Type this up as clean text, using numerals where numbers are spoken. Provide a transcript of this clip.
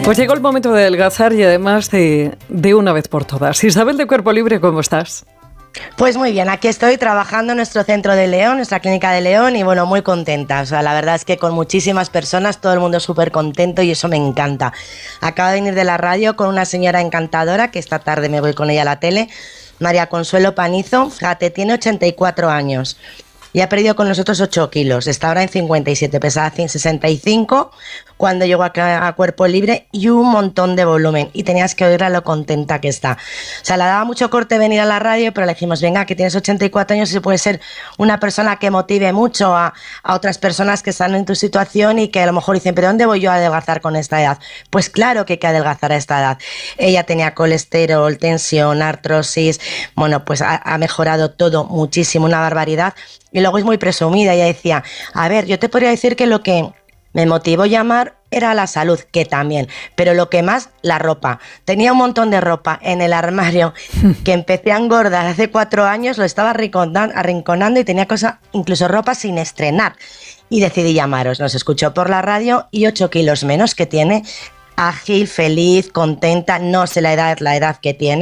Pues llegó el momento de adelgazar y además de una vez por todas. Isabel de Cuerpo Libre, ¿cómo estás? Pues muy bien, aquí estoy trabajando en nuestro centro de León, nuestra clínica de León, y bueno, muy contenta. O sea, la verdad es que con muchísimas personas, todo el mundo súper contento y eso me encanta. Acabo de venir de la radio con una señora encantadora, que esta tarde me voy con ella a la tele, María Consuelo Panizo. Fíjate, tiene 84 años y ha perdido con nosotros 8 kilos. Está ahora en 57, pesaba 65 cuando llegó acá a Cuerpo Libre y un montón de volumen. Y tenías que oírla lo contenta que está. O sea, le daba mucho corte venir a la radio, pero le dijimos, venga, que tienes 84 años y puedes ser una persona que motive mucho a otras personas que están en tu situación y que a lo mejor dicen, ¿pero dónde voy yo a adelgazar con esta edad? Pues claro que hay que adelgazar a esta edad. Ella tenía colesterol, tensión, artrosis. Bueno, pues ha mejorado todo muchísimo, una barbaridad. Y luego es muy presumida. Ella decía, a ver, yo te podría decir que lo que me motivó llamar era la salud, que también, pero lo que más, la ropa. Tenía un montón de ropa en el armario que empecé a engordar hace 4 años, lo estaba arrinconando y tenía cosas, incluso ropa sin estrenar. Y decidí llamaros. Nos escuchó por la radio y 8 kilos menos que tiene, ágil, feliz, contenta, no sé la edad que tiene.